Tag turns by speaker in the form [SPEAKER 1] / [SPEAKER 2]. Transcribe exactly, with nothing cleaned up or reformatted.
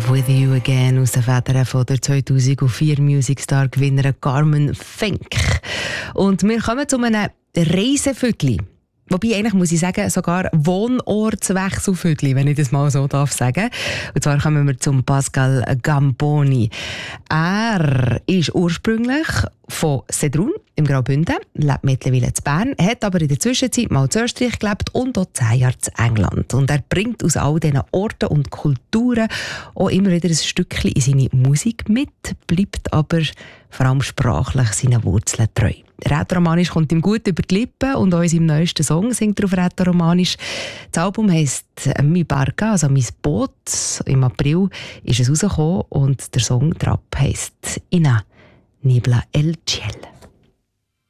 [SPEAKER 1] With You Again aus den Federn von der zweitausendvier Music Star Gewinnerin Carmen Fink. Und wir kommen zu einem Reiseviertel. Wobei, eigentlich muss ich sagen, sogar Wohnortswechselviertel, wenn ich das mal so darf sagen. Und zwar kommen wir zum Pascal Gamboni. Er ist ursprünglich von Sedrun im Graubünden, lebt mittlerweile in Bern, hat aber in der Zwischenzeit mal in Österreich gelebt und auch zehn Jahre in England. Und er bringt aus all diesen Orten und Kulturen auch immer wieder ein Stückchen in seine Musik mit, bleibt aber vor allem sprachlich seinen Wurzeln treu. Rätoromanisch kommt ihm gut über die Lippen und auch in seinem neuesten Song singt er auf Rätoromanisch. Das Album heisst «Mi Barca», also «Mein Boot». Im April ist es rausgekommen und der Song «Trap» heisst «Ina Nibla el Ciel».